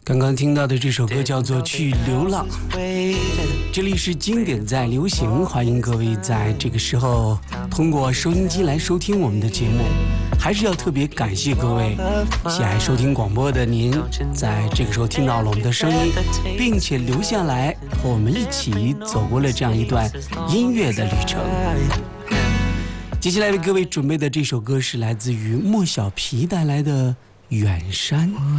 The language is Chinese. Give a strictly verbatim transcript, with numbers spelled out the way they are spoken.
刚刚听到的这首歌叫做《去流浪》，这里是经典在流行，欢迎各位在这个时候通过收音机来收听我们的节目。还是要特别感谢各位喜爱收听广播的您，在这个时候听到了我们的声音，并且留下来和我们一起走过了这样一段音乐的旅程。接下来为各位准备的这首歌是来自于莫小皮带来的《远山》。